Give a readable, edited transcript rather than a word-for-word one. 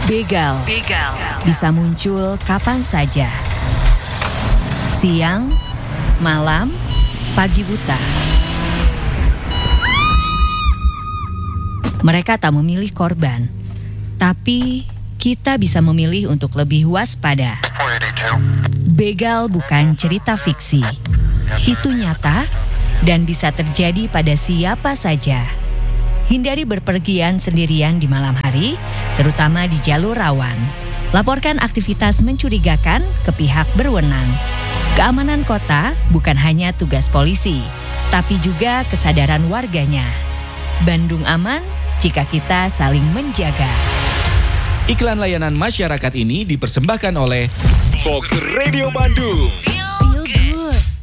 Begal bisa muncul kapan saja. Siang, malam, pagi buta. Mereka tak memilih korban, tapi kita bisa memilih untuk lebih waspada. Begal bukan cerita fiksi. Itu nyata dan bisa terjadi pada siapa saja. Hindari berpergian sendirian di malam hari, terutama di jalur rawan. Laporkan aktivitas mencurigakan ke pihak berwenang. Keamanan kota bukan hanya tugas polisi, tapi juga kesadaran warganya. Bandung aman jika kita saling menjaga. Iklan layanan masyarakat ini dipersembahkan oleh Fox Radio Bandung.